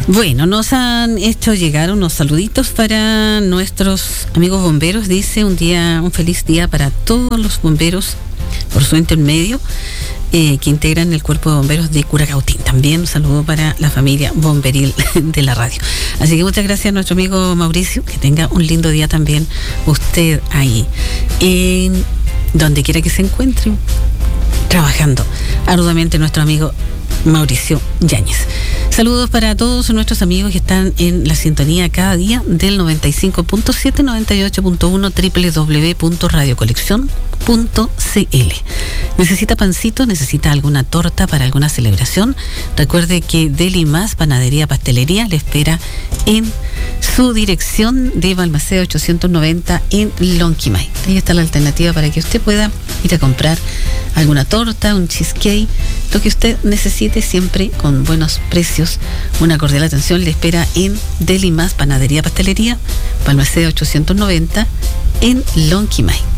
Bueno, nos han hecho llegar unos saluditos para nuestros amigos bomberos. Dice un feliz día para todos los bomberos por su intermedio que integran el cuerpo de bomberos de Curacautín. También un saludo para la familia bomberil de la radio. Así que muchas gracias a nuestro amigo Mauricio, que tenga un lindo día también usted ahí, en donde quiera que se encuentre, trabajando arduamente nuestro amigo Mauricio Yáñez. Saludos para todos nuestros amigos que están en la sintonía cada día del 95.7, 98.1, www.radiocolección.cl. ¿Necesita pancito? ¿Necesita alguna torta para alguna celebración? Recuerde que Deli Más Panadería Pastelería le espera en su dirección de Balmaceda 890 en Lonquimay. Ahí está la alternativa para que usted pueda ir a comprar alguna torta, un cheesecake, lo que usted necesite, siempre con buenos precios. Una cordial atención le espera en Deli Más Panadería Pastelería, Balmaceda 890 en Lonquimay.